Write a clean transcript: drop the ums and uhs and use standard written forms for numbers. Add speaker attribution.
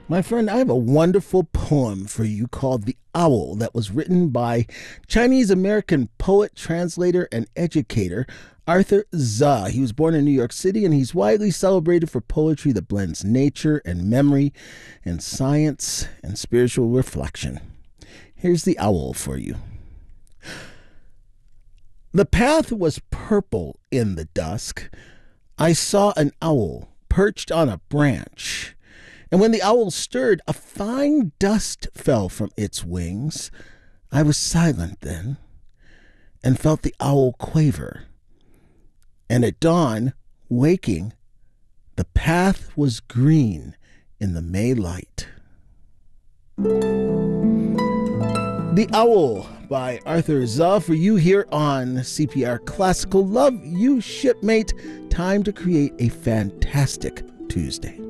Speaker 1: My friend, I have a wonderful poem for you called The Owl that was written by Chinese American poet, translator, and educator Arthur Za. He was born in New York City and he's widely celebrated for poetry that blends nature and memory and science and spiritual reflection. Here's The Owl for you. The path was purple in the dusk. I saw an owl perched on a branch. And when the owl stirred, a fine dust fell from its wings. I was silent then and felt the owl quaver. And at dawn, waking, the path was green in the May light. The Owl by Arthur Za for you here on CPR Classical. Love you, shipmate. Time to create a fantastic Tuesday.